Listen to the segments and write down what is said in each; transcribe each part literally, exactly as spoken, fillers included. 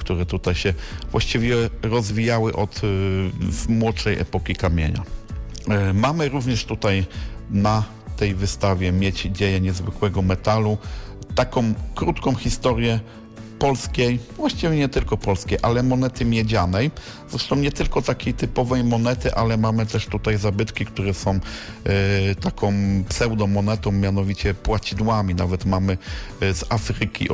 które tutaj się właściwie rozwijały od młodszej epoki kamienia. Mamy również tutaj na tej wystawie Miedź dzieje niezwykłego metalu taką krótką historię polskiej, właściwie nie tylko polskiej, ale monety miedzianej. Zresztą nie tylko takiej typowej monety, ale mamy też tutaj zabytki, które są e, taką pseudomonetą, mianowicie płacidłami. Nawet mamy e, z Afryki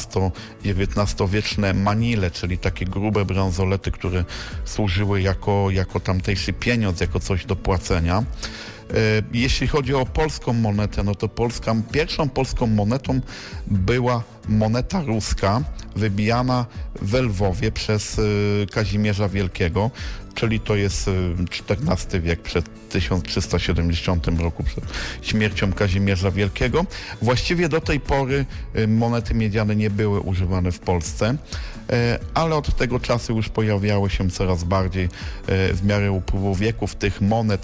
osiemnasto-dziewiętnastowieczne manile, czyli takie grube bransolety, które służyły jako, jako tamtejszy pieniądz, jako coś do płacenia. Jeśli chodzi o polską monetę, no to polska, pierwszą polską monetą była moneta ruska, wybijana w Lwowie przez Kazimierza Wielkiego, czyli to jest czternasty wiek, przed tysiąc trzysta siedemdziesiątym roku, przed śmiercią Kazimierza Wielkiego. Właściwie do tej pory monety miedziane nie były używane w Polsce, ale od tego czasu już pojawiały się coraz bardziej w miarę upływu wieków. Tych monet,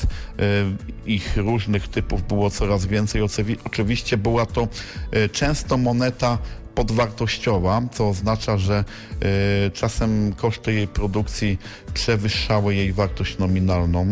ich różnych typów było coraz więcej. Oczywiście była to często moneta podwartościowa, co oznacza, że y, czasem koszty jej produkcji przewyższały jej wartość nominalną.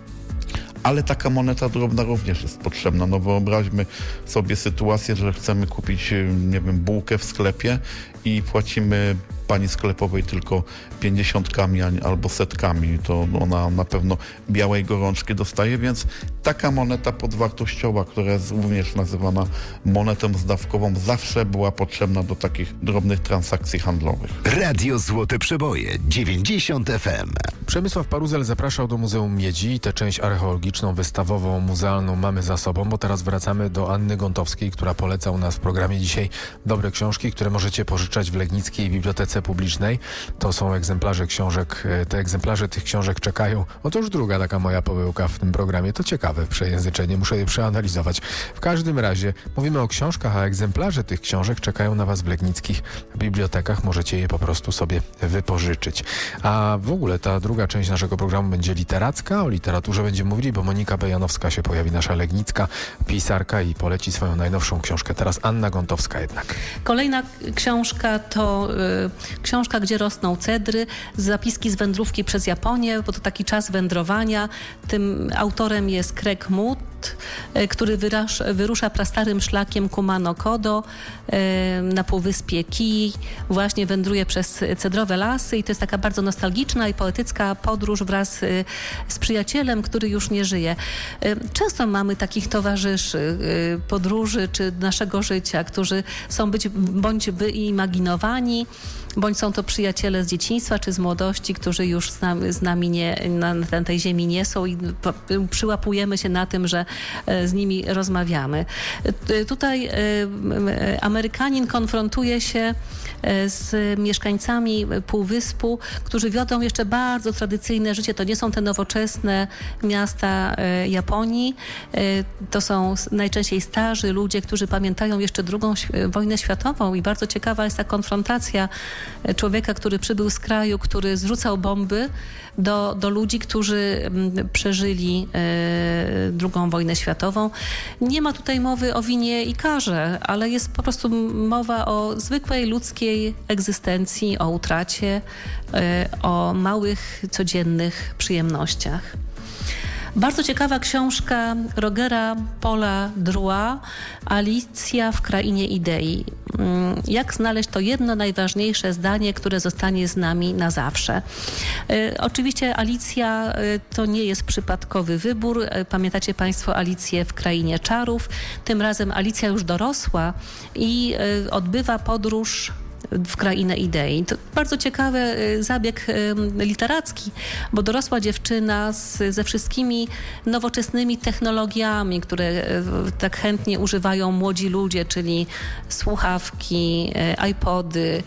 Ale taka moneta drobna również jest potrzebna. No wyobraźmy sobie sytuację, że chcemy kupić, nie wiem, bułkę w sklepie i płacimy pani sklepowej tylko pięćdziesiątkami albo setkami, to ona na pewno białej gorączki dostaje, więc taka moneta podwartościowa, która jest również nazywana monetą zdawkową, zawsze była potrzebna do takich drobnych transakcji handlowych. Radio Złote Przeboje, dziewięćdziesiąt F M. Przemysław Paruzel zapraszał do Muzeum Miedzi i tę część archeologiczną, wystawową, muzealną mamy za sobą, bo teraz wracamy do Anny Gontowskiej, która poleca u nas w programie dzisiaj dobre książki, które możecie pożyczać w Legnickiej Bibliotece Publicznej. To są egzemplarze książek, te egzemplarze tych książek czekają. Otóż druga taka moja pomyłka w tym programie, to ciekawe przejęzyczenie, muszę je przeanalizować. W każdym razie mówimy o książkach, a egzemplarze tych książek czekają na was w legnickich bibliotekach, możecie je po prostu sobie wypożyczyć. A w ogóle ta druga część naszego programu będzie literacka, o literaturze będziemy mówili, bo Monika Bejanowska się pojawi, nasza legnicka pisarka, i poleci swoją najnowszą książkę. Teraz Anna Gontowska jednak. Kolejna książka to y, książka, gdzie rosną cedry, zapiski z wędrówki przez Japonię, bo to taki czas wędrowania. Tym autorem jest Craig Mood, który wyrasz, wyrusza prastarym szlakiem Kumano Kodo na półwyspie Kii. Właśnie wędruje przez cedrowe lasy i to jest taka bardzo nostalgiczna i poetycka podróż wraz z przyjacielem, który już nie żyje. Często mamy takich towarzyszy podróży czy naszego życia, którzy są być bądź wyimaginowani, bądź są to przyjaciele z dzieciństwa czy z młodości, którzy już z nami, z nami nie, na, na tej ziemi nie są i przyłapujemy się na tym, że z nimi rozmawiamy. Tutaj Amerykanin konfrontuje się z mieszkańcami Półwyspu, którzy wiodą jeszcze bardzo tradycyjne życie. To nie są te nowoczesne miasta Japonii. To są najczęściej starzy ludzie, którzy pamiętają jeszcze drugą wojnę światową i bardzo ciekawa jest ta konfrontacja człowieka, który przybył z kraju, który zrzucał bomby do, do ludzi, którzy przeżyli e, drugą wojnę światową. Nie ma tutaj mowy o winie i karze, ale jest po prostu mowa o zwykłej ludzkiej egzystencji, o utracie, e, o małych, codziennych przyjemnościach. Bardzo ciekawa książka Rogera Paula Drua, Alicja w krainie idei. Jak znaleźć to jedno najważniejsze zdanie, które zostanie z nami na zawsze. E, oczywiście Alicja e, to nie jest przypadkowy wybór. E, pamiętacie Państwo Alicję w krainie czarów. Tym razem Alicja już dorosła i e, odbywa podróż w krainę idei. To bardzo ciekawy zabieg literacki, bo dorosła dziewczyna z, ze wszystkimi nowoczesnymi technologiami, które tak chętnie używają młodzi ludzie, czyli słuchawki, iPody,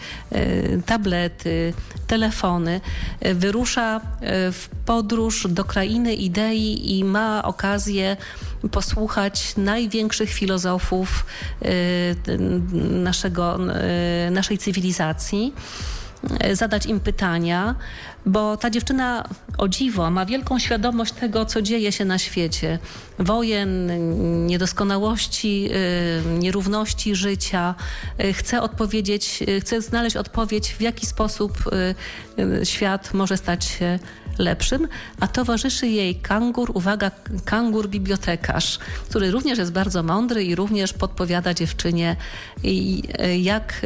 tablety, telefony, wyrusza w podróż do krainy idei i ma okazję posłuchać największych filozofów naszego, naszej cywilizacji. zadać im pytania, bo ta dziewczyna, o dziwo, ma wielką świadomość tego, co dzieje się na świecie. Wojen, niedoskonałości, nierówności życia. Chce odpowiedzieć, chce znaleźć odpowiedź, w jaki sposób świat może stać się lepszym, a towarzyszy jej kangur, uwaga, kangur bibliotekarz, który również jest bardzo mądry i również podpowiada dziewczynie, jak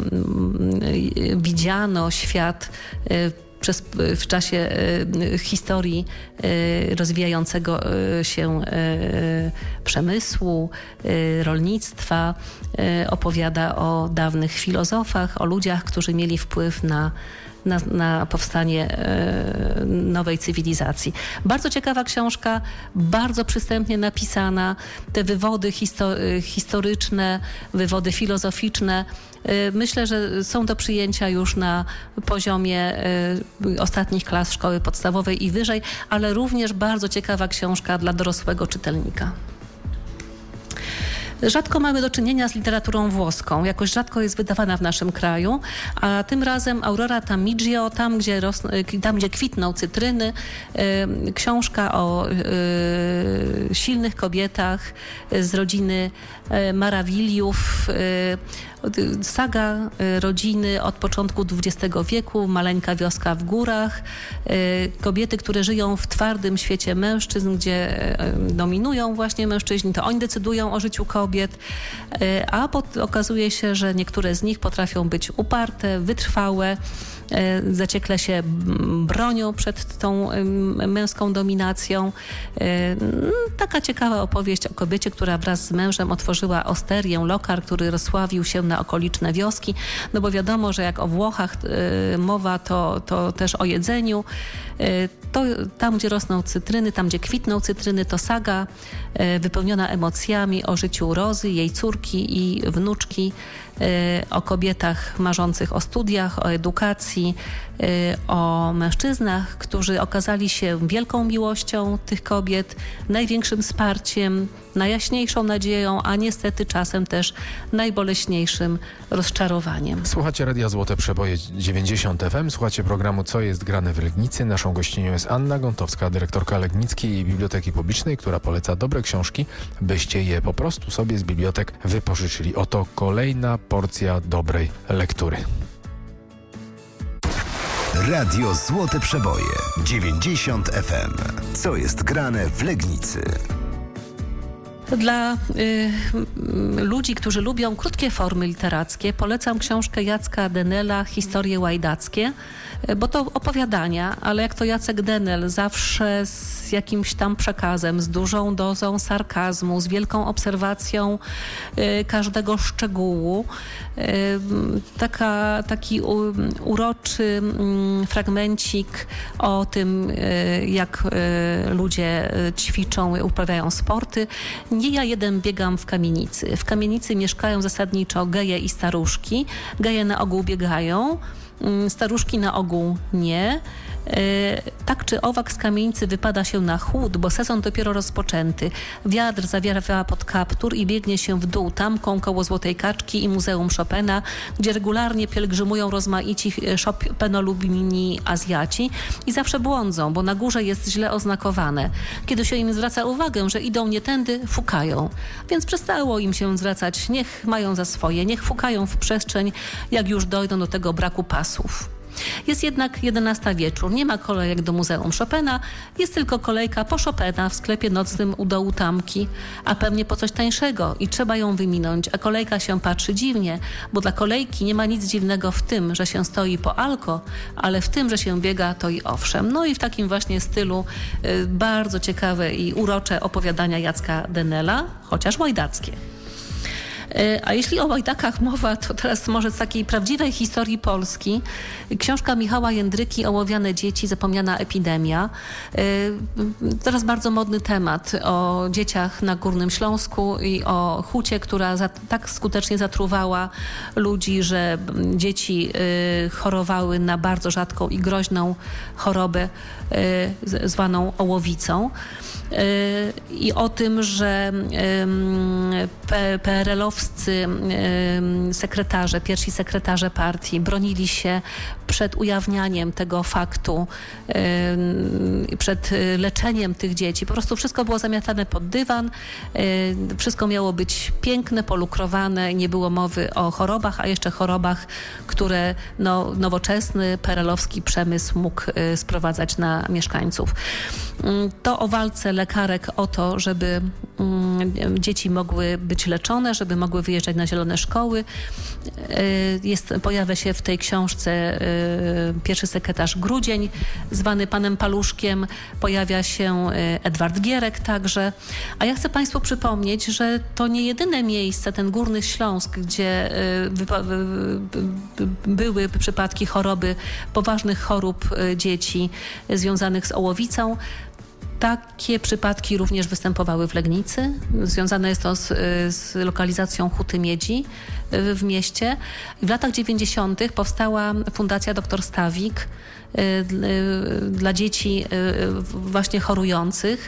widziano świat przez, w czasie historii rozwijającego się przemysłu, rolnictwa. Opowiada o dawnych filozofach, o ludziach, którzy mieli wpływ na Na, na powstanie e, nowej cywilizacji. Bardzo ciekawa książka, bardzo przystępnie napisana. Te wywody histo- historyczne, wywody filozoficzne, e, myślę, że są do przyjęcia już na poziomie e, ostatnich klas szkoły podstawowej i wyżej, ale również bardzo ciekawa książka dla dorosłego czytelnika. Rzadko mamy do czynienia z literaturą włoską, jakoś rzadko jest wydawana w naszym kraju, a tym razem Aurora Tamigio, tam gdzie, rosną, tam, gdzie kwitną cytryny, y, książka o y, silnych kobietach z rodziny y, Marawiliów, y, saga rodziny od początku dwudziestego wieku, maleńka wioska w górach, kobiety, które żyją w twardym świecie mężczyzn, gdzie dominują właśnie mężczyźni, to oni decydują o życiu kobiet, a pot- okazuje się, że niektóre z nich potrafią być uparte, wytrwałe, zaciekle się bronią przed tą męską dominacją. Taka ciekawa opowieść o kobiecie, która wraz z mężem otworzyła osterię, lokal, który rozsławił się na okoliczne wioski, no bo wiadomo, że jak o Włochach mowa, to, to też o jedzeniu. To tam, gdzie rosną cytryny, tam, gdzie kwitną cytryny, to saga wypełniona emocjami o życiu Rozy, jej córki i wnuczki, o kobietach marzących o studiach, o edukacji, o mężczyznach, którzy okazali się wielką miłością tych kobiet, największym wsparciem, najjaśniejszą nadzieją, a niestety czasem też najboleśniejszym rozczarowaniem. Słuchacie Radia Złote Przeboje dziewięćdziesiąt F M, słuchacie programu Co jest grane w Legnicy. Naszą gościnią jest Anna Gątowska, dyrektorka Legnickiej Biblioteki Publicznej, która poleca dobre książki, byście je po prostu sobie z bibliotek wypożyczyli. Oto kolejna porcja dobrej lektury. Radio Złote Przeboje dziewięćdziesiąt F M. Co jest grane w Legnicy? Dla y, ludzi, którzy lubią krótkie formy literackie, polecam książkę Jacka Denela Historie łajdackie, bo to opowiadania, ale jak to Jacek Denel, zawsze z jakimś tam przekazem, z dużą dozą sarkazmu, z wielką obserwacją y, każdego szczegółu. Y, taka, taki u, uroczy y, fragmencik o tym, y, jak y, ludzie ćwiczą, uprawiają sporty. Nie ja jeden biegam w kamienicy. W kamienicy mieszkają zasadniczo geje i staruszki. Geje na ogół biegają, staruszki na ogół nie. Tak czy owak z kamienicy wypada się na chłód, bo sezon dopiero rozpoczęty. Wiatr zawiera pod kaptur i biegnie się w dół tamką koło Złotej Kaczki i Muzeum Chopina, gdzie regularnie pielgrzymują rozmaici Chopinolubni Azjaci i zawsze błądzą, bo na górze jest źle oznakowane. Kiedy się im zwraca uwagę, że idą nie tędy, fukają. Więc przestało im się zwracać, niech mają za swoje, niech fukają w przestrzeń, jak już dojdą do tego braku pasów. Jest jednak jedenasta wieczór, nie ma kolejek do Muzeum Chopina, jest tylko kolejka po Chopina w sklepie nocnym u dołu Tamki, a pewnie po coś tańszego i trzeba ją wyminąć, a kolejka się patrzy dziwnie, bo dla kolejki nie ma nic dziwnego w tym, że się stoi po alko, ale w tym, że się biega, to i owszem. No i w takim właśnie stylu y, bardzo ciekawe i urocze opowiadania Jacka Denela, chociaż łajdackie. A jeśli o łajdakach mowa, to teraz może z takiej prawdziwej historii Polski. Książka Michała Jędryki Ołowiane dzieci, zapomniana epidemia. Teraz bardzo modny temat o dzieciach na Górnym Śląsku i o hucie, która za, tak skutecznie zatruwała ludzi, że dzieci chorowały na bardzo rzadką i groźną chorobę zwaną ołowicą. i o tym, że P R L-owscy sekretarze, pierwsi sekretarze partii bronili się przed ujawnianiem tego faktu, przed leczeniem tych dzieci. Po prostu wszystko było zamiatane pod dywan, wszystko miało być piękne, polukrowane, nie było mowy o chorobach, a jeszcze chorobach, które no, nowoczesny P R L-owski przemysł mógł sprowadzać na mieszkańców. To o walce lekarek o to, żeby dzieci mogły być leczone, żeby mogły wyjeżdżać na zielone szkoły. Jest, pojawia się w tej książce pierwszy sekretarz Grudzień, zwany panem Paluszkiem. Pojawia się Edward Gierek także. A ja chcę państwu przypomnieć, że to nie jedyne miejsce, ten Górny Śląsk, gdzie były przypadki choroby, poważnych chorób dzieci związanych z ołowicą. Takie przypadki również występowały w Legnicy. Związane jest to z, z lokalizacją Huty Miedzi w mieście. W latach dziewięćdziesiątych powstała Fundacja Doktor Stawik dla dzieci właśnie chorujących.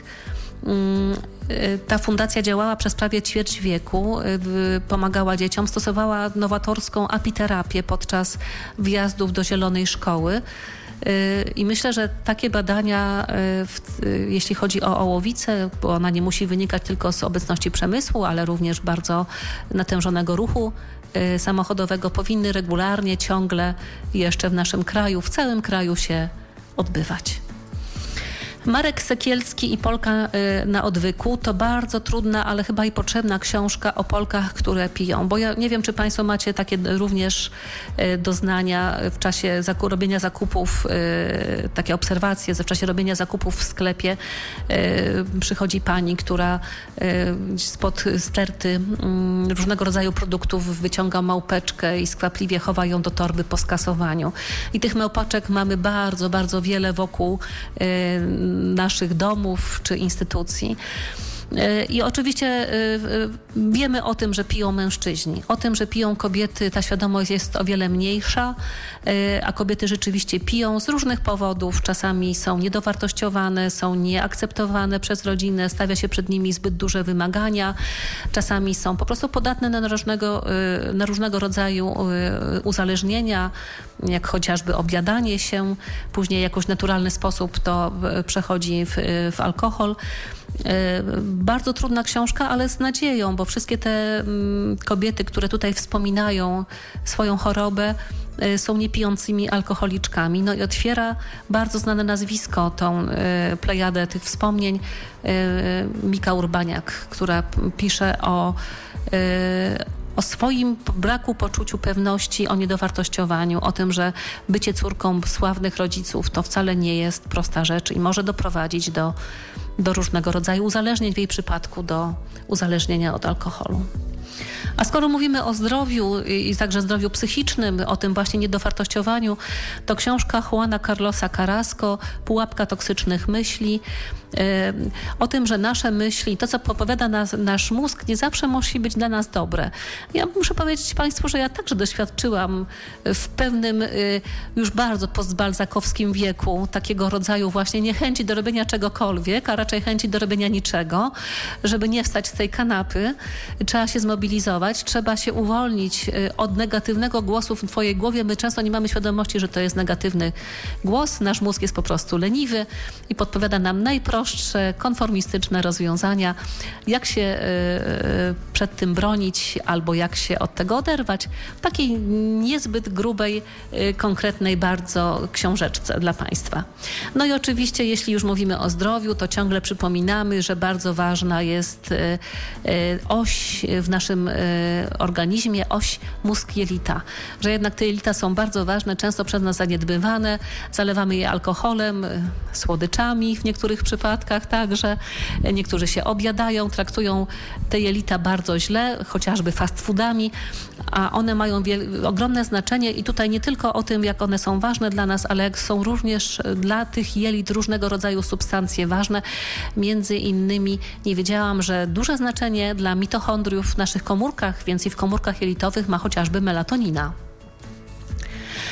Ta fundacja działała przez prawie ćwierć wieku, pomagała dzieciom, stosowała nowatorską apiterapię podczas wjazdów do Zielonej Szkoły. I myślę, że takie badania, jeśli chodzi o ołowicę, bo ona nie musi wynikać tylko z obecności przemysłu, ale również bardzo natężonego ruchu samochodowego, powinny regularnie, ciągle jeszcze w naszym kraju, w całym kraju się odbywać. Marek Sekielski i Polka na odwyku to bardzo trudna, ale chyba i potrzebna książka o Polkach, które piją. Bo ja nie wiem, czy państwo macie takie również doznania w czasie zaku- robienia zakupów, takie obserwacje, że w czasie robienia zakupów w sklepie przychodzi pani, która spod sterty różnego rodzaju produktów wyciąga małpeczkę i skwapliwie chowa ją do torby po skasowaniu. I tych małpaczek mamy bardzo, bardzo wiele wokół naszych domów czy instytucji. I oczywiście wiemy o tym, że piją mężczyźni, o tym, że piją kobiety, ta świadomość jest o wiele mniejsza, a kobiety rzeczywiście piją z różnych powodów. Czasami są niedowartościowane, są nieakceptowane przez rodzinę, stawia się przed nimi zbyt duże wymagania, czasami są po prostu podatne na różnego, na różnego rodzaju uzależnienia, jak chociażby objadanie się, później jakoś w naturalny sposób to przechodzi w, w alkohol. Bardzo trudna książka, ale z nadzieją, bo wszystkie te kobiety, które tutaj wspominają swoją chorobę, są niepijącymi alkoholiczkami. No i otwiera bardzo znane nazwisko, tą plejadę tych wspomnień, Mika Urbaniak, która pisze o o swoim braku poczuciu pewności, o niedowartościowaniu, o tym, że bycie córką sławnych rodziców to wcale nie jest prosta rzecz i może doprowadzić do, do różnego rodzaju uzależnień, w jej przypadku do uzależnienia od alkoholu. A skoro mówimy o zdrowiu i także zdrowiu psychicznym, o tym właśnie niedowartościowaniu, to książka Juana Carlosa Carrasco, Pułapka toksycznych myśli, o tym, że nasze myśli, to co podpowiada nas, nasz mózg, nie zawsze musi być dla nas dobre. Ja muszę powiedzieć państwu, że ja także doświadczyłam w pewnym już bardzo postbalzakowskim wieku takiego rodzaju właśnie niechęci do robienia czegokolwiek, a raczej chęci do robienia niczego, żeby nie wstać z tej kanapy. Trzeba się zmobilizować, trzeba się uwolnić od negatywnego głosu w twojej głowie. My często nie mamy świadomości, że to jest negatywny głos. Nasz mózg jest po prostu leniwy i podpowiada nam najprostsze, konformistyczne rozwiązania, jak się y, przed tym bronić albo jak się od tego oderwać. W takiej niezbyt grubej, y, konkretnej bardzo książeczce dla państwa. No i oczywiście, jeśli już mówimy o zdrowiu, to ciągle przypominamy, że bardzo ważna jest y, y, oś w naszym y, organizmie, oś mózg-jelita. Że jednak te jelita są bardzo ważne, często przez nas zaniedbywane, zalewamy je alkoholem, y, słodyczami w niektórych przypadkach także. Niektórzy się objadają, traktują te jelita bardzo źle, chociażby fast foodami, a one mają wiel- ogromne znaczenie i tutaj nie tylko o tym, jak one są ważne dla nas, ale jak są również dla tych jelit różnego rodzaju substancje ważne. Między innymi nie wiedziałam, że duże znaczenie dla mitochondriów w naszych komórkach, więc i w komórkach jelitowych ma chociażby melatonina.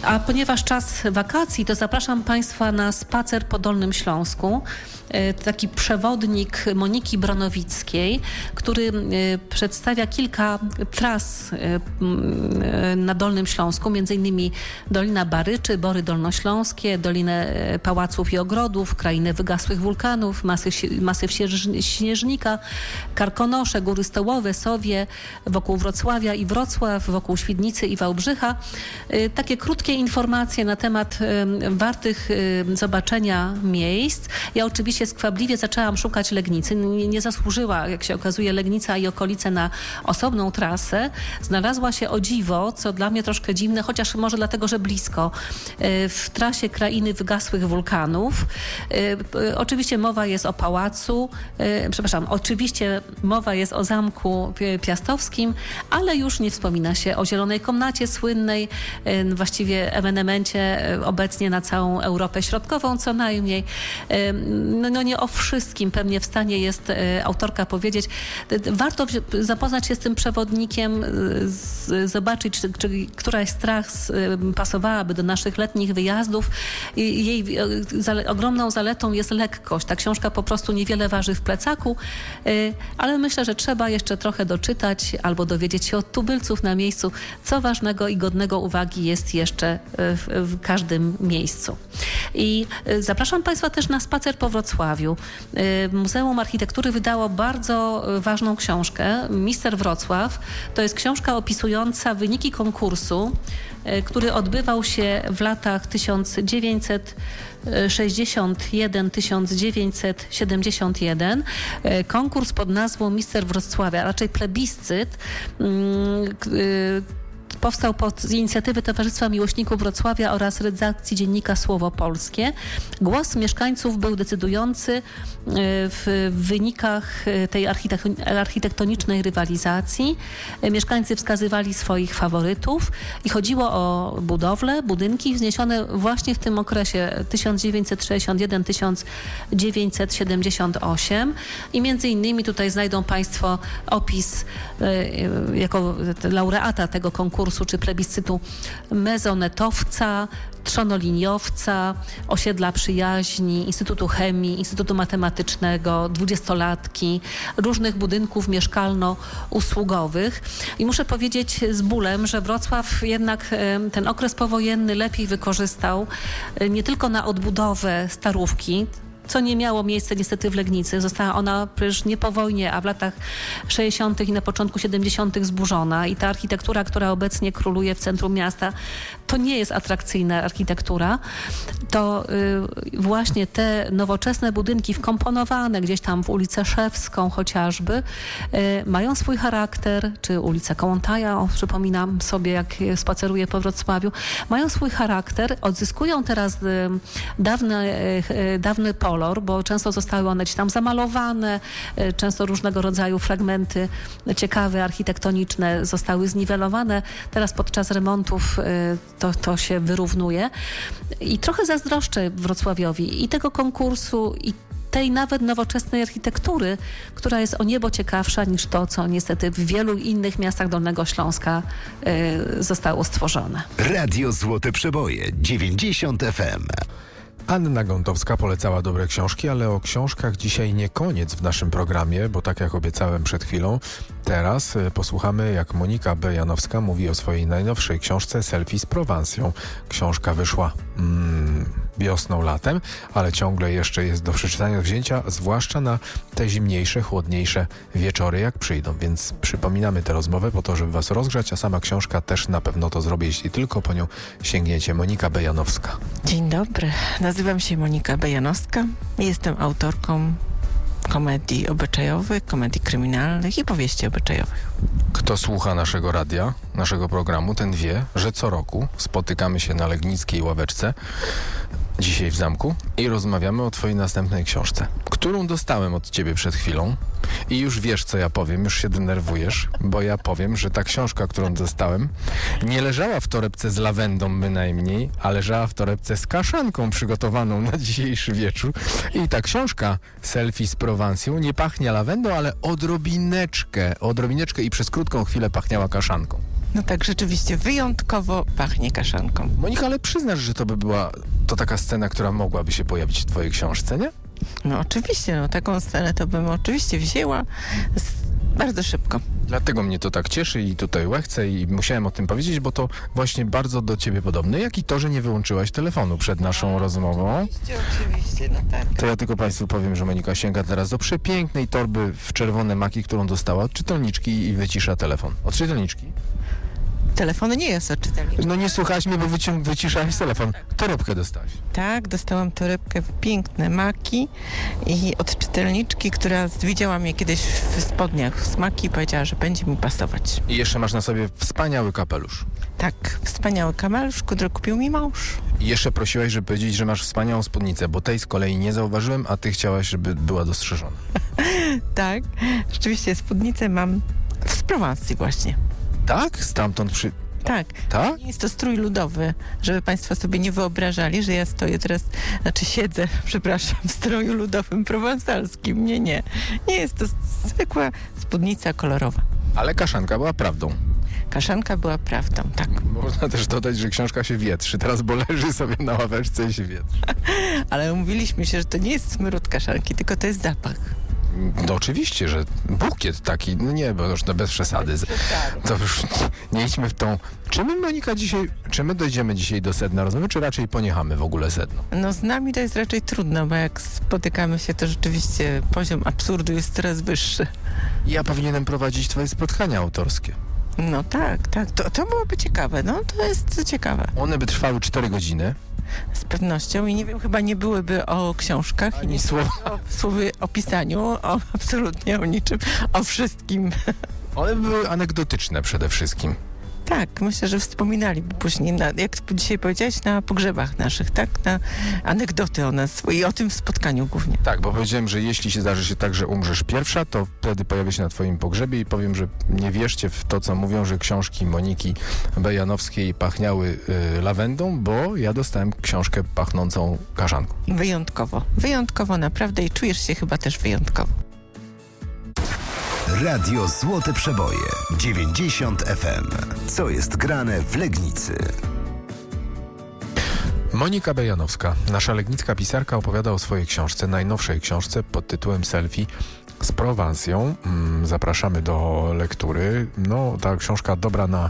A ponieważ czas wakacji, to zapraszam Państwa na spacer po Dolnym Śląsku. Taki przewodnik Moniki Bronowickiej, który przedstawia kilka tras na Dolnym Śląsku, między innymi Dolina Baryczy, Bory Dolnośląskie, Dolinę Pałaców i Ogrodów, Krainę Wygasłych Wulkanów, Masyw, masyw Śnieżnika, Karkonosze, Góry Stołowe, Sowie, wokół Wrocławia i Wrocław, wokół Świdnicy i Wałbrzycha. Takie krótkie informacje na temat wartych zobaczenia miejsc. Ja oczywiście skwapliwie zaczęłam szukać Legnicy. Nie, nie zasłużyła, jak się okazuje, Legnica i okolice na osobną trasę. Znalazła się, o dziwo, co dla mnie troszkę dziwne, chociaż może dlatego, że blisko, w trasie Krainy Wygasłych Wulkanów. Oczywiście mowa jest o pałacu, przepraszam, oczywiście mowa jest o Zamku Piastowskim, ale już nie wspomina się o Zielonej Komnacie słynnej, właściwie ewenemencie obecnie na całą Europę Środkową co najmniej. No, no nie o wszystkim pewnie w stanie jest e, autorka powiedzieć. Warto zapoznać się z tym przewodnikiem, z, zobaczyć, czy, czy któraś z tras e, pasowałaby do naszych letnich wyjazdów. I jej e, zale, ogromną zaletą jest lekkość. Ta książka po prostu niewiele waży w plecaku, e, ale myślę, że trzeba jeszcze trochę doczytać albo dowiedzieć się od tubylców na miejscu, co ważnego i godnego uwagi jest jeszcze w, w każdym miejscu. I e, zapraszam Państwa też na spacer po Wrocławiu. Muzeum Architektury wydało bardzo ważną książkę, Mister Wrocław. To jest książka opisująca wyniki konkursu, który odbywał się w latach tysiąc dziewięćset sześćdziesiąt jeden do tysiąc dziewięćset siedemdziesiąt jeden. Konkurs pod nazwą Mister Wrocławia, raczej plebiscyt, powstał pod z inicjatywy Towarzystwa Miłośników Wrocławia oraz redakcji dziennika Słowo Polskie. Głos mieszkańców był decydujący w wynikach tej architektonicznej rywalizacji. Mieszkańcy wskazywali swoich faworytów i chodziło o budowle, budynki wzniesione właśnie w tym okresie tysiąc dziewięćset sześćdziesiąt jeden do tysiąc dziewięćset siedemdziesiąt osiem i między innymi tutaj znajdą Państwo opis jako laureata tego konkursu czy plebiscytu mezonetowca, trzonoliniowca, osiedla przyjaźni, Instytutu Chemii, Instytutu Matematycznego, dwudziestolatki, różnych budynków mieszkalno-usługowych. I muszę powiedzieć z bólem, że Wrocław jednak ten okres powojenny lepiej wykorzystał nie tylko na odbudowę Starówki, co nie miało miejsca niestety w Legnicy. Została ona przecież nie po wojnie, a w latach sześćdziesiątych i na początku siedemdziesiątych zburzona. I ta architektura, która obecnie króluje w centrum miasta, to nie jest atrakcyjna architektura. To y, właśnie te nowoczesne budynki wkomponowane gdzieś tam w ulicę Szewską chociażby, y, mają swój charakter, czy ulicę Kołątaja, o, przypominam sobie, jak spaceruję po Wrocławiu, mają swój charakter, odzyskują teraz y, dawny, y, dawny kolor, bo często zostały one gdzieś tam zamalowane, często różnego rodzaju fragmenty ciekawe, architektoniczne zostały zniwelowane. Teraz podczas remontów to, to się wyrównuje. I trochę zazdroszczę Wrocławiowi i tego konkursu, i tej nawet nowoczesnej architektury, która jest o niebo ciekawsza niż to, co niestety w wielu innych miastach Dolnego Śląska y, zostało stworzone. Radio Złote Przeboje, dziewięćdziesiąt F M. Anna Gątowska polecała dobre książki, ale o książkach dzisiaj nie koniec w naszym programie, bo tak jak obiecałem przed chwilą, teraz posłuchamy, jak Monika B. Janowska mówi o swojej najnowszej książce Selfie z Prowansją. Książka wyszła mm, wiosną, latem, ale ciągle jeszcze jest do przeczytania, wzięcia, zwłaszcza na te zimniejsze, chłodniejsze wieczory, jak przyjdą. Więc przypominamy tę rozmowę po to, żeby was rozgrzać, a sama książka też na pewno to zrobi, jeśli tylko po nią sięgniecie. Monika B. Janowska. Dzień dobry. Nazywam się Monika B. Janowska. Jestem autorką komedii obyczajowych, komedii kryminalnych i powieści obyczajowych. Kto słucha naszego radia, naszego programu, ten wie, że co roku spotykamy się na Legnickiej Ławeczce, dzisiaj w zamku, i rozmawiamy o twojej następnej książce, którą dostałem od ciebie przed chwilą i już wiesz, co ja powiem, już się denerwujesz, bo ja powiem, że ta książka, którą dostałem, nie leżała w torebce z lawendą bynajmniej, a leżała w torebce z kaszanką przygotowaną na dzisiejszy wieczór. I ta książka Selfie z Prowansją nie pachnie lawendą, ale odrobineczkę, odrobineczkę i przez krótką chwilę pachniała kaszanką. No tak, rzeczywiście wyjątkowo pachnie kaszanką. Monika, ale przyznasz, że to by była to taka scena, która mogłaby się pojawić w twojej książce, nie? No oczywiście, no taką scenę to bym oczywiście wzięła z, bardzo szybko. Dlatego mnie to tak cieszy i tutaj łechcę i musiałem o tym powiedzieć, bo to właśnie bardzo do ciebie podobne, jak i to, że nie wyłączyłaś telefonu przed naszą rozmową. Oczywiście, oczywiście, no tak. To ja tylko Państwu powiem, że Monika sięga teraz do przepięknej torby w czerwone maki, którą dostała od czytelniczki i wycisza telefon. Od czytelniczki? Telefon nie jest od czytelniczki. No nie słuchałaś mnie, bo wycią- wyciszałeś telefon. Torebkę dostałaś. Tak, dostałam torebkę w piękne maki i od czytelniczki, która widziała mnie kiedyś w spodniach z maki i powiedziała, że będzie mi pasować. I jeszcze masz na sobie wspaniały kapelusz. Tak, wspaniały kapelusz, który kupił mi mąż. I jeszcze prosiłaś, żeby powiedzieć, że masz wspaniałą spódnicę, bo tej z kolei nie zauważyłem, a ty chciałaś, żeby była dostrzeżona. Tak, rzeczywiście spódnicę mam z Prowansji właśnie. Tak? Stamtąd przy... Tak. Tak? Nie jest to strój ludowy, żeby Państwo sobie nie wyobrażali, że ja stoję teraz, znaczy siedzę, przepraszam, w stroju ludowym prowansalskim. Nie, nie. Nie jest to zwykła spódnica kolorowa. Ale kaszanka była prawdą. Kaszanka była prawdą, tak. Można też dodać, że książka się wietrzy. Teraz, bo leży sobie na ławeczce i się wietrzy. Ale umówiliśmy się, że to nie jest smród kaszanki, tylko to jest zapach. No oczywiście, że bukiet taki, no nie, bo już to bez przesady. To już nie idźmy w tą... Czy my, Monika, dzisiaj, czy my dojdziemy dzisiaj do sedna rozmowy, czy raczej poniechamy w ogóle sedno? No z nami to jest raczej trudno, bo jak spotykamy się, to rzeczywiście poziom absurdu jest coraz wyższy. Ja powinienem prowadzić twoje spotkania autorskie. No tak, tak, to, to byłoby ciekawe, no to jest ciekawe. One by trwały cztery godziny. Z pewnością i nie wiem, chyba nie byłyby o książkach i Ani nie słowa. o słowy o pisaniu, o absolutnie o niczym, o wszystkim. One były anegdotyczne przede wszystkim. Tak, myślę, że wspominaliby później, na, jak dzisiaj powiedziałeś, na pogrzebach naszych, tak? Na anegdoty o nas i o tym spotkaniu głównie. Tak, bo powiedziałem, że jeśli się zdarzy się tak, że umrzesz pierwsza, to wtedy pojawię się na twoim pogrzebie i powiem, że nie wierzcie w to, co mówią, że książki Moniki Bejanowskiej pachniały y, lawendą, bo ja dostałem książkę pachnącą kaszanką. Wyjątkowo, wyjątkowo naprawdę i czujesz się chyba też wyjątkowo. Radio Złote Przeboje dziewięćdziesiąt F M. Co jest grane w Legnicy? Monika Bejanowska, nasza legnicka pisarka, opowiada o swojej książce, najnowszej książce pod tytułem Selfie z Prowansją. Zapraszamy do lektury. No, ta książka dobra na,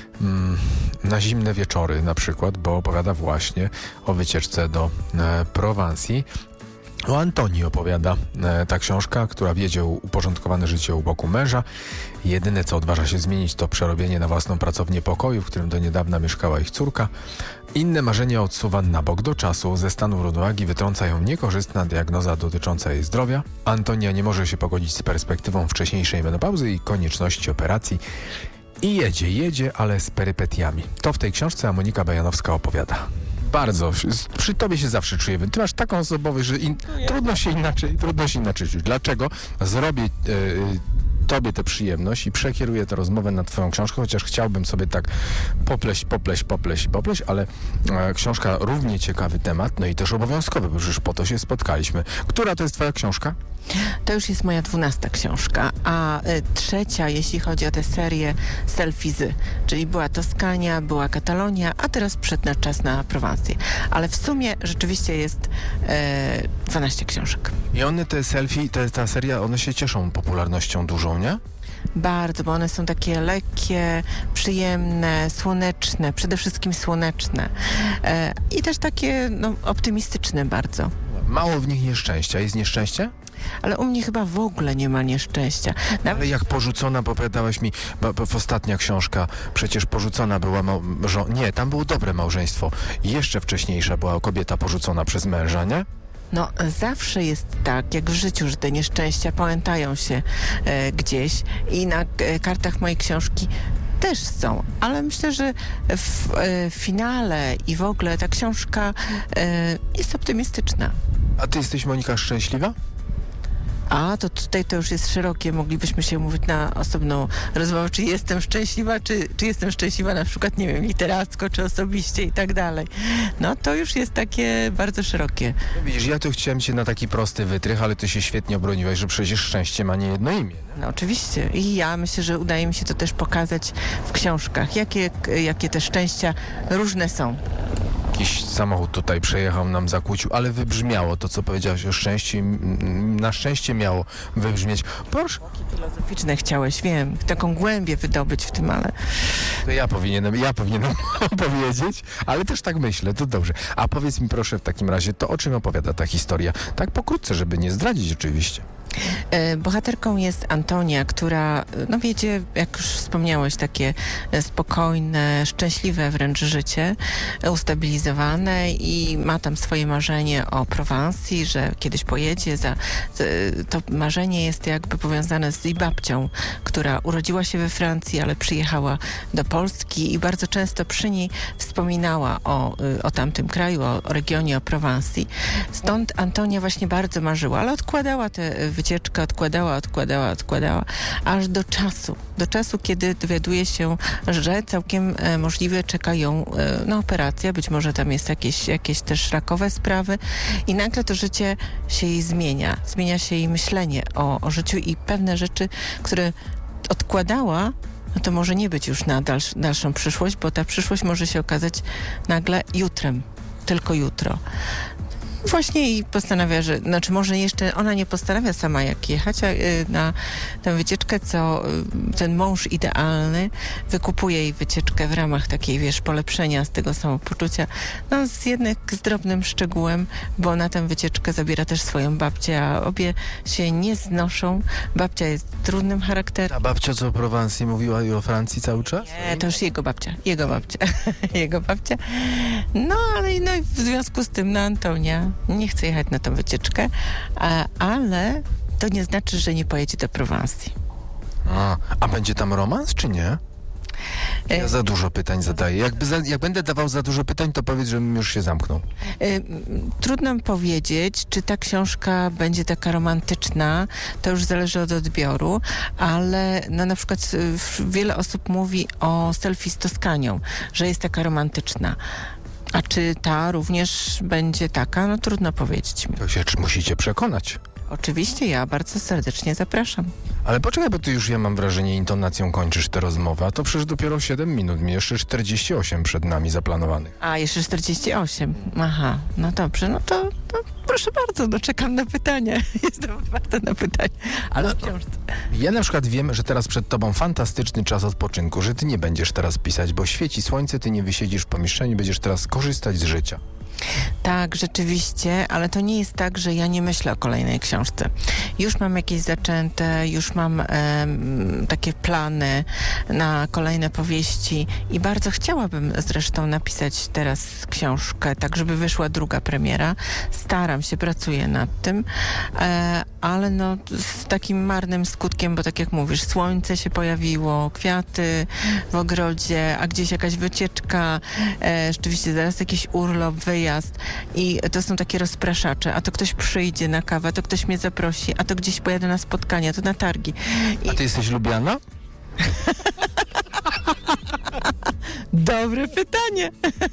na zimne wieczory na przykład, bo opowiada właśnie o wycieczce do Prowansji. O Antonii opowiada e, ta książka, która wiedzie uporządkowane życie u boku męża. Jedyne, co odważa się zmienić, to przerobienie na własną pracownię pokoju, w którym do niedawna mieszkała ich córka. Inne marzenia odsuwa na bok do czasu. Ze stanu równowagi wytrąca ją niekorzystna diagnoza dotycząca jej zdrowia. Antonia nie może się pogodzić z perspektywą wcześniejszej menopauzy i konieczności operacji. I jedzie, jedzie, ale z perypetiami. To w tej książce, a Monika Bejanowska opowiada. Bardzo. Przy tobie się zawsze czuję. Ty masz taką osobowość, że in, trudno się inaczej, trudno się inaczej czuć. Dlaczego? Zrobię e, tobie tę przyjemność i przekieruję tę rozmowę na twoją książkę, chociaż chciałbym sobie tak popleść, popleść, popleść, popleść, ale e, książka równie ciekawy temat, no i też obowiązkowy, bo już po to się spotkaliśmy. Która to jest twoja książka? To już jest moja dwunasta książka, a y, trzecia, jeśli chodzi o tę serię Selfizy, czyli była Toskania, była Katalonia, a teraz przyszedł na czas na Prowansję. Ale w sumie rzeczywiście jest y, dwanaście książek. I one, te selfie, te, ta seria, one się cieszą popularnością dużą, nie? Bardzo, bo one są takie lekkie, przyjemne, słoneczne, przede wszystkim słoneczne e, i też takie no, optymistyczne bardzo. Mało w nich nieszczęścia. Jest nieszczęście? Ale u mnie chyba w ogóle nie ma nieszczęścia. Nawet... Ale jak porzucona, bo opowiadałaś mi, bo, bo ostatnia książka, przecież porzucona była, małżo... nie, tam było dobre małżeństwo. Jeszcze wcześniejsza była kobieta porzucona przez męża, nie? No, zawsze jest tak, jak w życiu, że te nieszczęścia pamiętają się e, gdzieś i na e, kartach mojej książki też są, ale myślę, że w e, finale i w ogóle ta książka e, jest optymistyczna. A ty jesteś, Monika, szczęśliwa? A, to tutaj to już jest szerokie. Moglibyśmy się mówić na osobną rozmowę, czy jestem szczęśliwa, czy, czy jestem szczęśliwa na przykład, nie wiem, literacko, czy osobiście i tak dalej. No to już jest takie bardzo szerokie. No widzisz, ja tu chciałem cię na taki prosty wytrych, ale ty się świetnie obroniłeś, że przecież szczęście ma nie jedno imię. No oczywiście. I ja myślę, że udaje mi się to też pokazać w książkach, jakie, jakie te szczęścia różne są. Jakiś samochód tutaj przejechał, nam zakłócił, ale wybrzmiało to, co powiedziałeś o szczęściu. m, Na szczęście miało wybrzmieć. Proszę, Filozoficzne chciałeś, wiem, taką głębię wydobyć w tym, ale to ja powinienem, ja powinienem opowiedzieć, ale też tak myślę, to dobrze. A powiedz mi proszę w takim razie, to o czym opowiada ta historia? Tak pokrótce, żeby nie zdradzić oczywiście. E, Bohaterką jest Antonia, która, no wiecie, jak już wspomniałeś, takie e, spokojne, szczęśliwe wręcz życie, e, ustabilizowane i ma tam swoje marzenie o Prowansji, że kiedyś pojedzie. Za, za, to marzenie jest jakby powiązane z jej babcią, która urodziła się we Francji, ale przyjechała do Polski i bardzo często przy niej wspominała o, o tamtym kraju, o, o regionie, o Prowansji. Stąd Antonia właśnie bardzo marzyła, ale odkładała te wycieczkę, odkładała, odkładała, odkładała, aż do czasu, do czasu, kiedy dowiaduje się, że całkiem e, możliwe czeka ją e, no, operacja, być może tam jest jakieś, jakieś też rakowe sprawy i nagle to życie się jej zmienia, zmienia się jej myślenie o, o życiu i pewne rzeczy, które odkładała, no to może nie być już na dalsz, dalszą przyszłość, bo ta przyszłość może się okazać nagle jutrem, tylko jutro. Właśnie i postanawia, że, znaczy może jeszcze ona nie postanawia sama jak jechać a, y, na tę wycieczkę, co y, ten mąż idealny wykupuje jej wycieczkę w ramach takiej, wiesz, polepszenia z tego samopoczucia. No z jednak z drobnym szczegółem, bo na tę wycieczkę zabiera też swoją babcię, a obie się nie znoszą. Babcia jest trudnym charakterem. Ta babcia, co o Prowansji mówiła i o Francji cały czas? Nie, to już jego babcia, jego babcia, jego babcia. No, ale no, i w związku z tym na Antonia nie chce jechać na tę wycieczkę, a, ale to nie znaczy, że nie pojedzie do Prowansji. A, a będzie tam romans, czy nie? Ja za dużo pytań zadaję. Jakby za, jak będę dawał za dużo pytań, to powiedz, żebym już się zamknął. Y, Trudno mi powiedzieć, czy ta książka będzie taka romantyczna, to już zależy od odbioru, ale no, na przykład y, wiele osób mówi o Selfie z Toskanią, że jest taka romantyczna. A czy ta również będzie taka? No trudno powiedzieć mi. To się czy musicie przekonać. Oczywiście ja bardzo serdecznie zapraszam. Ale poczekaj, bo ty już, ja mam wrażenie, intonacją kończysz tę rozmowę, a to przecież dopiero siedem minut, mi jeszcze czterdzieści osiem przed nami zaplanowanych. A, jeszcze czterdzieści osiem. Aha, no dobrze, no to, to proszę bardzo, no czekam na pytanie. Jestem otwarta na pytanie. Ale No w to- książce. Ja na przykład wiem, że teraz przed tobą fantastyczny czas odpoczynku, że ty nie będziesz teraz pisać, bo świeci słońce, ty nie wysiedzisz w pomieszczeniu, będziesz teraz korzystać z życia. Tak, rzeczywiście, ale to nie jest tak, że ja nie myślę o kolejnej książce. Już mam jakieś zaczęte, już mam em, takie plany na kolejne powieści i bardzo chciałabym zresztą napisać teraz książkę, tak żeby wyszła druga premiera. Staram się, pracuję nad tym, e, ale no z takim marnym skutkiem, bo tak jak mówisz, słońce się pojawiło, kwiaty w ogrodzie, a gdzieś jakaś wycieczka, e, rzeczywiście zaraz jakiś urlop, wyjazd i to są takie rozpraszacze, a to ktoś przyjdzie na kawę, a to ktoś mnie zaprosi, a to gdzieś pojadę na spotkania, to na targi. I A ty jesteś lubiana? dobre pytanie.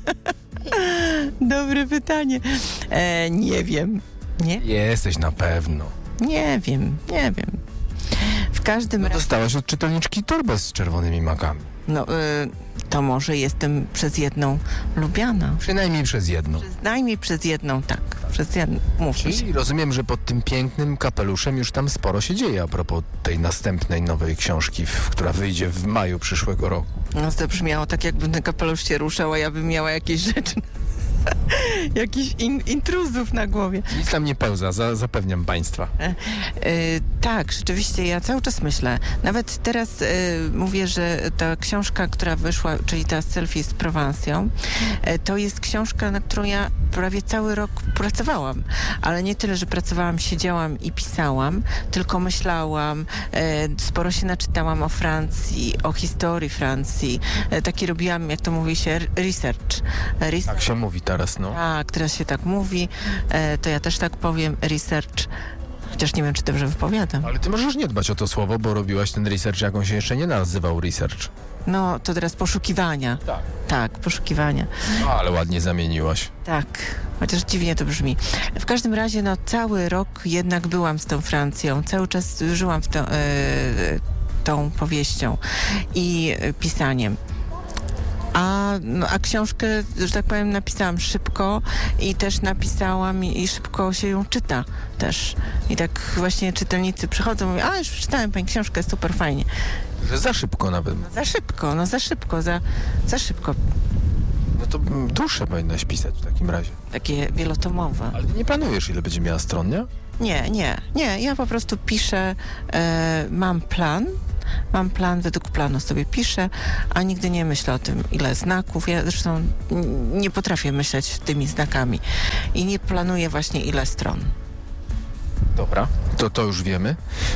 Dobre pytanie. E, nie wiem. Nie? Jesteś na pewno. Nie wiem, nie wiem. W każdym No razie, dostałaś od czytelniczki torbę z czerwonymi makami. no, y, to może jestem przez jedną lubiana. Przynajmniej przez jedno. Przynajmniej przez jedną, tak. Przez jedną, mówmy się. Czyli rozumiem, że pod tym pięknym kapeluszem już tam sporo się dzieje a propos tej następnej nowej książki, w, która wyjdzie w maju przyszłego roku. No, to brzmiało tak, jakby ten kapelusz się ruszał, a ja bym miała jakieś rzeczy, jakichś in, intruzów na głowie. Nic tam nie pełza, za, zapewniam państwa. E, e, tak, rzeczywiście, ja cały czas myślę. Nawet teraz e, mówię, że ta książka, która wyszła, czyli ta Selfie z Prowansją, e, to jest książka, na którą ja prawie cały rok pracowałam. Ale nie tyle, że pracowałam, siedziałam i pisałam, tylko myślałam, e, sporo się naczytałam o Francji, o historii Francji. E, taki robiłam, jak to mówi się, research. research. Tak się mówi teraz, no. Tak, teraz się tak mówi, e, to ja też tak powiem, research. Chociaż nie wiem, czy dobrze wypowiadam. Ale ty możesz nie dbać o to słowo, bo robiłaś ten research, jak on się jeszcze nie nazywał research. No, to teraz poszukiwania. Tak. Tak, poszukiwania. No, ale ładnie zamieniłaś. Tak, chociaż dziwnie to brzmi. W każdym razie, no, cały rok jednak byłam z tą Francją. Cały czas żyłam w to, e, tą powieścią i e, pisaniem. A, no, a książkę, że tak powiem, napisałam szybko i też napisałam i, i szybko się ją czyta też. I tak właśnie czytelnicy przychodzą i mówią, a już przeczytałem pani książkę, super fajnie. Że za szybko nawet. No, za szybko, no za szybko, za, za szybko. No to mm, dłuższe powinnaś pisać w takim razie. Takie wielotomowe. Ale ty nie planujesz, ile będzie miała stron, nie? Nie, nie, nie. Ja po prostu piszę, e, mam plan, mam plan, według planu sobie piszę, a nigdy nie myślę o tym, ile znaków. Ja zresztą n- nie potrafię myśleć tymi znakami i nie planuję właśnie, ile stron. Dobra. To, to już wiemy.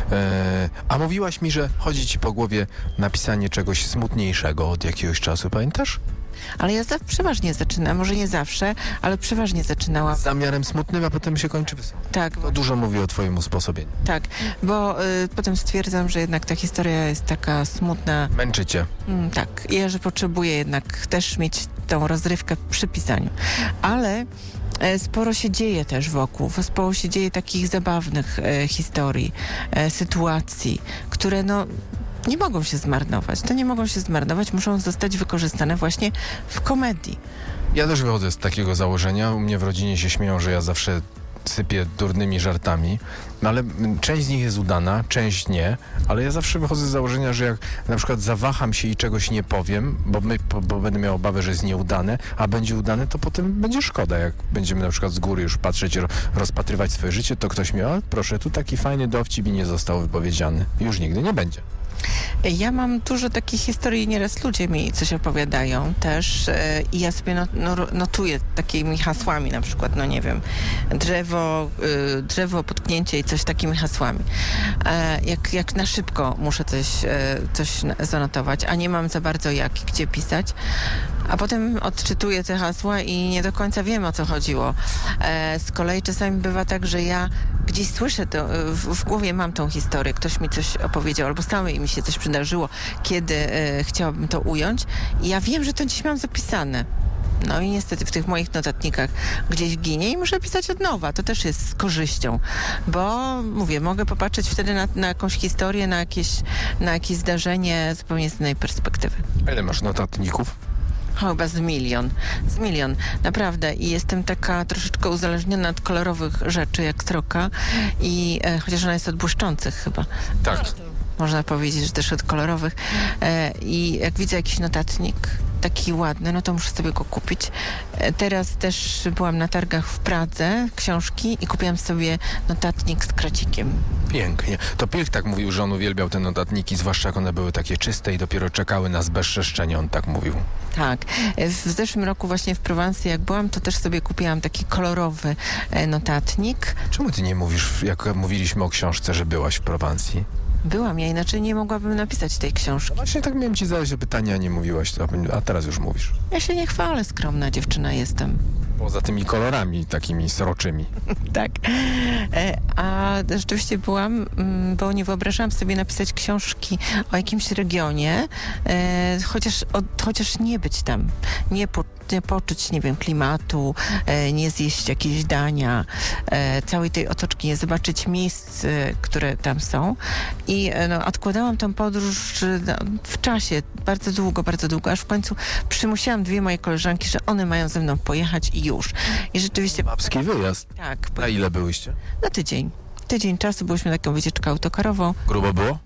E, a mówiłaś mi, że chodzi ci po głowie napisanie czegoś smutniejszego od jakiegoś czasu, pamiętasz? Ale ja za, przeważnie zaczynam, może nie zawsze, ale przeważnie zaczynałam. Z zamiarem smutnym, a potem się kończy wesoło. Tak, To dużo mówi o twoim usposobieniu. tak, bo y, potem stwierdzam, że jednak ta historia jest taka smutna. Męczy cię. Mm, tak, ja, że potrzebuję jednak też mieć tą rozrywkę przy pisaniu. Ale e, sporo się dzieje też wokół, sporo się dzieje takich zabawnych e, historii, e, sytuacji, które no nie mogą się zmarnować. To nie mogą się zmarnować, muszą zostać wykorzystane właśnie w komedii. Ja też wychodzę z takiego założenia. U mnie w rodzinie się śmieją, że ja zawsze sypię durnymi żartami, no ale mm, część z nich jest udana, część nie, ale ja zawsze wychodzę z założenia, że jak na przykład zawaham się i czegoś nie powiem, bo, my, bo, bo będę miał obawę, że jest nieudane, a będzie udane, to potem będzie szkoda. Jak będziemy na przykład z góry już patrzeć, ro, rozpatrywać swoje życie, to ktoś mi, a proszę, tu taki fajny dowcip i nie został wypowiedziany. Już nigdy nie będzie. Ja mam dużo takich historii, nieraz ludzie mi coś opowiadają też e, i ja sobie not, no, notuję takimi hasłami, na przykład, no nie wiem, drzewo, y, drzewo, potknięcie i coś takimi hasłami. E, jak, jak na szybko muszę coś, e, coś na- zanotować, a nie mam za bardzo jak i gdzie pisać, a potem odczytuję te hasła i nie do końca wiem, o co chodziło. E, z kolei czasami bywa tak, że ja gdzieś słyszę to, w, w głowie mam tą historię, ktoś mi coś opowiedział, albo samej mi się coś przydarzyło, kiedy e, chciałabym to ująć i ja wiem, że to gdzieś mam zapisane. No i niestety w tych moich notatnikach gdzieś ginie i muszę pisać od nowa. To też jest z korzyścią, bo mówię, mogę popatrzeć wtedy na, na jakąś historię, na jakieś, na jakieś zdarzenie zupełnie z innej perspektywy. A ile masz notatników? Chyba z milion. Z milion, naprawdę. I jestem taka troszeczkę uzależniona od kolorowych rzeczy, jak sroka. I e, chociaż ona jest od błyszczących chyba. Tak. Można powiedzieć, że też od kolorowych. E, I jak widzę jakiś notatnik taki ładny, no to muszę sobie go kupić. E, teraz też byłam na targach w Pradze, książki i kupiłam sobie notatnik z kracikiem. Pięknie. To Pilch tak mówił, że on uwielbiał te notatniki, zwłaszcza jak one były takie czyste i dopiero czekały na zbezczeszczenie, on tak mówił. Tak. E, W zeszłym roku właśnie w Prowansji, jak byłam, to też sobie kupiłam taki kolorowy e, notatnik. Czemu ty nie mówisz, jak mówiliśmy o książce, że byłaś w Prowansji? Byłam ja, inaczej nie mogłabym napisać tej książki. Właśnie tak miałem ci zadać pytanie, a nie mówiłaś, a teraz już mówisz. Ja się nie chwalę, skromna dziewczyna jestem. Poza tymi kolorami takimi sroczymi. Tak. E, a rzeczywiście byłam, mm, bo nie wyobrażałam sobie napisać książki o jakimś regionie, e, chociaż, o, chociaż nie być tam, nie, po, nie poczuć, nie wiem, klimatu, e, nie zjeść jakieś dania, e, całej tej otoczki, nie zobaczyć miejsc, e, które tam są. I e, no, odkładałam tę podróż e, no, w czasie, bardzo długo, bardzo długo, aż w końcu przymusiłam dwie moje koleżanki, że one mają ze mną pojechać i już. I rzeczywiście... Babski wyjazd. Tak, Na ile byłyście? na tydzień. Tydzień czasu byliśmy na taką wycieczkę autokarową. Grubo było?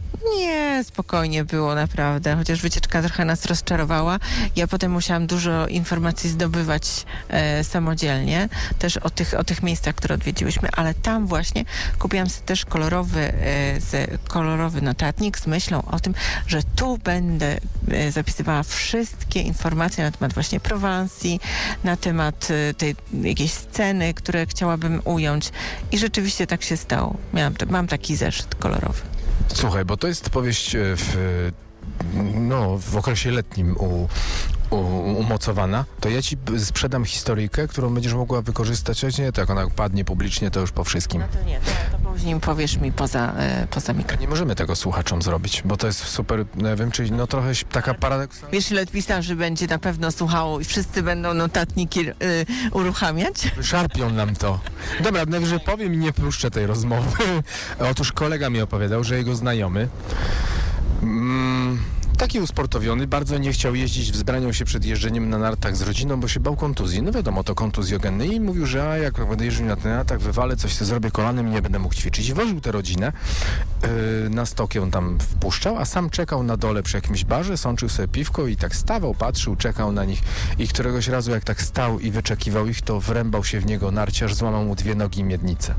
Nie, spokojnie było naprawdę, chociaż wycieczka trochę nas rozczarowała. Ja potem musiałam dużo informacji zdobywać e, samodzielnie, też o tych, o tych miejscach, które odwiedziłyśmy, ale tam właśnie kupiłam sobie też kolorowy, e, z, kolorowy notatnik z myślą o tym, że tu będę e, zapisywała wszystkie informacje na temat właśnie Prowansji, na temat e, tej jakiejś sceny, które chciałabym ująć i rzeczywiście tak się stało. Miałam, mam taki zeszyt kolorowy. Słuchaj, bo to jest powieść e, w, no, w okresie letnim u, u- umocowana, to ja ci b- sprzedam historyjkę, którą będziesz mogła wykorzystać. Choć nie, tak ona padnie publicznie, to już po wszystkim. No to nie, to, to później powiesz mi poza, e, poza mikrofonem. Nie możemy tego słuchaczom zrobić, bo to jest super, nie wiem, czyli no trochę taka paradoksalna. Wiesz, ile pisarzy będzie na pewno słuchało i wszyscy będą notatniki y, uruchamiać? Szarpią nam to. Dobra, najwyżej powiem i nie puszczę tej rozmowy. Otóż kolega mi opowiadał, że jego znajomy mm, taki usportowiony, bardzo nie chciał jeździć, wzbraniał się przed jeżdżeniem na nartach z rodziną, bo się bał kontuzji. No wiadomo, to kontuzjogenny i mówił, że a jak będę jeździł na tych nartach, wywalę, coś sobie zrobię kolanem i nie będę mógł ćwiczyć. I woził tę rodzinę, yy, na stoki on tam wpuszczał, a sam czekał na dole przy jakimś barze, sączył sobie piwko i tak stawał, patrzył, czekał na nich i któregoś razu jak tak stał i wyczekiwał ich, to wrębał się w niego narciarz, złamał mu dwie nogi i miednicę.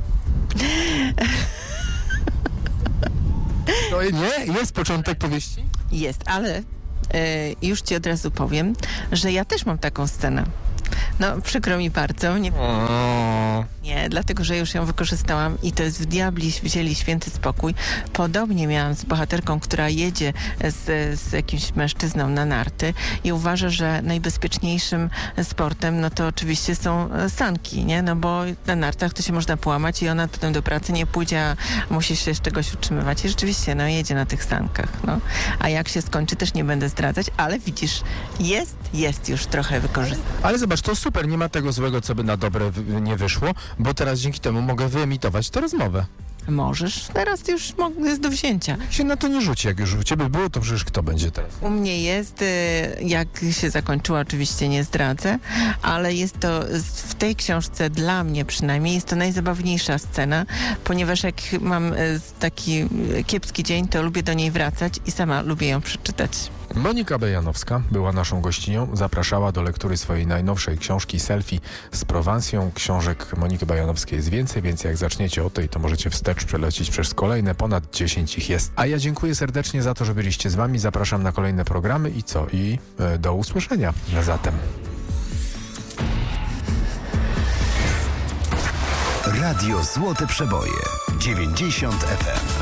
To nie? Jest początek powieści? Jest, ale e, już ci od razu powiem, że ja też mam taką scenę. No, przykro mi bardzo. Nie, O, nie, dlatego, że już ją wykorzystałam i to jest w Diabli wzięli święty spokój. Podobnie miałam z bohaterką, która jedzie z, z jakimś mężczyzną na narty i uważa, że najbezpieczniejszym sportem, no to oczywiście są sanki, nie? No bo na nartach to się można połamać i ona potem do pracy nie pójdzie, a musi się z czegoś utrzymywać. I rzeczywiście, no jedzie na tych sankach, no. A jak się skończy, też nie będę zdradzać, ale widzisz, jest, jest już trochę wykorzystane. ale zobacz, to super, nie ma tego złego, co by na dobre w- nie wyszło, bo teraz dzięki temu mogę wyemitować tę rozmowę. Możesz, teraz już mo- jest do wzięcia. Się na to nie rzuci, jak już u ciebie było, to przecież kto będzie teraz? U mnie jest, y, jak się zakończyła, oczywiście nie zdradzę, ale jest to z- w tej książce dla mnie przynajmniej jest to najzabawniejsza scena, ponieważ jak mam y, taki y, kiepski dzień, to lubię do niej wracać i sama lubię ją przeczytać. Monika Bejanowska była naszą gościnią, zapraszała do lektury swojej najnowszej książki Selfie z Prowansją. Książek Moniki Bejanowskiej jest więcej, więc jak zaczniecie o tej, to możecie wstecz przelecieć przez kolejne, ponad dziesięć ich jest. A ja dziękuję serdecznie za to, że byliście z wami, zapraszam na kolejne programy i co? I e, do usłyszenia. Zatem. Radio Złote Przeboje dziewięćdziesiąt F M.